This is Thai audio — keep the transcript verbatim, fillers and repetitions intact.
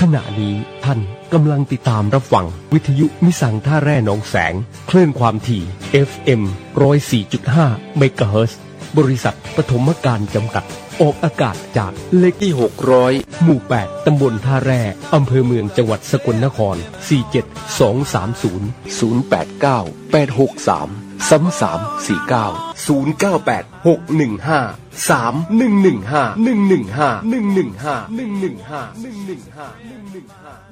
ขณะนี้ท่านกำลังติดตามรับฟังวิทยุมิสังท่าแร่หนองแสงคลื่นความถี่ เอฟ เอ็ม หนึ่งศูนย์สี่จุดห้า เมกะเฮิรตซ์บริษัทปฐมการจำกัดออกอากาศจากเลขที่หกร้อยหมู่แปดตำบลท่าแร่อำเภอเมืองจังหวัดสกลนครสี่เจ็ดสองสามศูนย์ ศูนย์แปดเก้า แปดหกสาม สามสามสี่เก้า ศูนย์เก้าแปด หกหนึ่งห้า สามหนึ่งหนึ่งห้า หนึ่งหนึ่งห้า หนึ่งหนึ่งห้า หนึ่งหนึ่งห้า หนึ่งหนึ่งห้า หนึ่งหนึ่งห้า